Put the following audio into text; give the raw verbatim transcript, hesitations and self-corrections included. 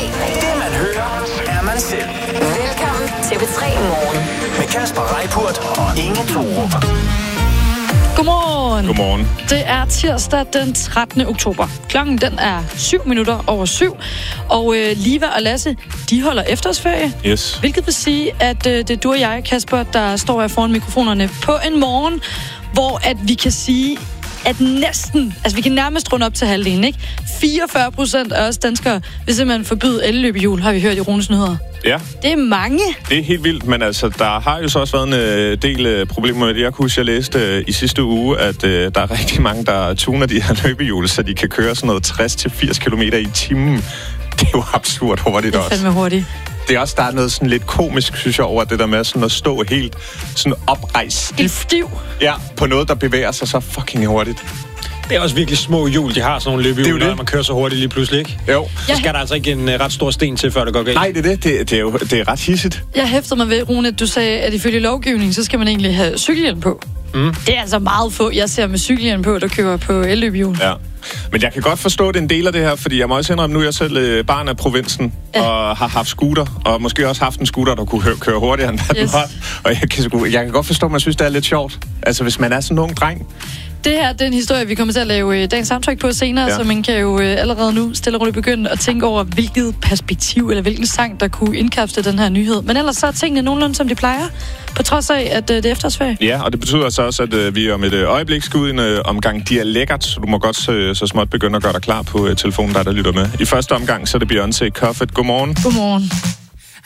Det man hører, er man selv. Velkommen til P tre Morgen. Med Kasper Reippurt og Inge Thorup. Godmorgen. Godmorgen. Det er tirsdag den trettende oktober. Klokken den er syv minutter over syv. Og øh, Liva og Lasse, de holder efterårsferie. Yes. Hvilket vil sige, at øh, det er du og jeg, Kasper, der står her foran mikrofonerne på en morgen, hvor at vi kan sige, at næsten, altså vi kan nærmest runde op til halvdelen, ikke? fireogfyrre procent af os danskere vil simpelthen forbyde elløbehjul, har vi hørt i Rones Nyheder. Ja. Det er mange. Det er helt vildt, men altså, der har jo så også været en øh, del øh, problemer med det. Jeg kunne huske, jeg læste øh, i sidste uge, at øh, der er rigtig mange, der tuner de her løbehjul, så de kan køre sådan noget tres til firs kilometer i timen. Det er jo absurd hurtigt også. Det er fandme hurtigt. Det er også, der er noget sådan lidt komisk, synes jeg, over det der med sådan at stå helt sådan oprejst. En stiv. Ja, på noget, der bevæger sig så fucking hurtigt. Det er også virkelig små hjul, de har sådan nogle løbehjul, når man kører så hurtigt lige pludselig, ikke? Jo. Så skal der altså ikke en uh, ret stor sten til, før det går galt. Nej, det er det. Det, det er jo det er ret hissigt. Jeg hæfter mig ved, Rune, at du sagde, at ifølge lovgivningen, så skal man egentlig have cykelhjelm på. Mm. Det er altså meget få, jeg ser med cykelhjelm på, der kører på elløbehjul. Ja. Men jeg kan godt forstå, at det er en del af det her, fordi jeg må også indrømme, nu er jeg selv barn af provinsen, ja. Og har haft scooter, og måske også haft en scooter, der kunne køre hurtigere end hvad yes. den var. Og jeg kan, jeg kan godt forstå, at man synes, det er lidt sjovt. Altså, hvis man er sådan en ung dreng. Det her, det er en historie, vi kommer til at lave dagens soundtrack på senere, ja. Så man kan jo allerede nu stille og roligt begynde at tænke over, hvilket perspektiv eller hvilken sang, der kunne indkapsle den her nyhed. Men ellers så er tingene nogenlunde, som de plejer, på trods af, at det er efterårsferie. Ja, og det betyder så også, at vi om et øjeblik skal ud i en omgang dialekt, så du må godt så, så småt begynde at gøre dig klar på telefonen, der der lytter med. I første omgang, så er det Beyoncé Cuff It. Godmorgen. Godmorgen.